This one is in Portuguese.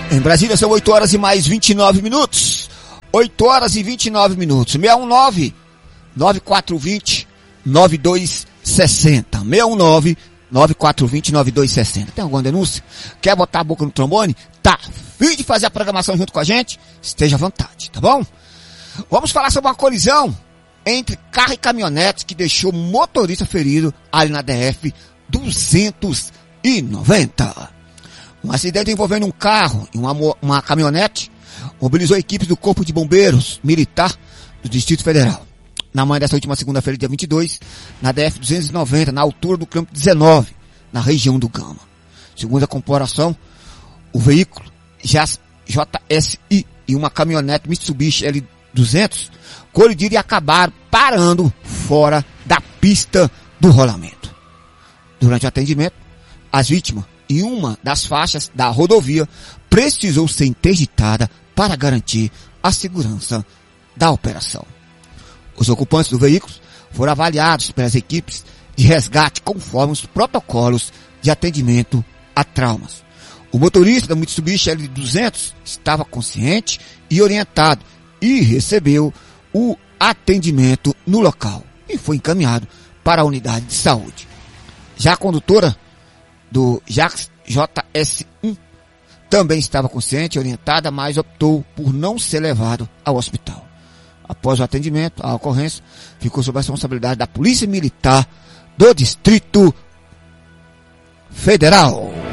Em Brasília são 8 horas e mais 29 minutos. 8 horas e 29 minutos. 619 9420 9260. 619 9420 9260. Tem alguma denúncia? Quer botar a boca no trombone? Tá. Fim de fazer a programação junto com a gente? Esteja à vontade, tá bom? Vamos falar sobre uma colisão entre carro e caminhonete que deixou motorista ferido ali na DF 290. Um acidente envolvendo um carro e uma caminhonete mobilizou equipes do Corpo de Bombeiros Militar do Distrito Federal. Na manhã dessa última segunda-feira, dia 22, na DF 290, na altura do quilômetro 19, na região do Gama. Segundo a corporação, o veículo JSI e uma caminhonete Mitsubishi L200 colidiram e acabaram parando fora da pista do rolamento. Durante o atendimento, as vítimas em uma das faixas da rodovia precisou ser interditada para garantir a segurança da operação. Os ocupantes do veículo foram avaliados pelas equipes de resgate conforme os protocolos de atendimento a traumas. O motorista da Mitsubishi L200 estava consciente e orientado e recebeu o atendimento no local e foi encaminhado para a unidade de saúde. Já a condutora do JS1 também estava consciente e orientada, mas optou por não ser levado ao hospital. Após o atendimento, a ocorrência ficou sob a responsabilidade da Polícia Militar do Distrito Federal.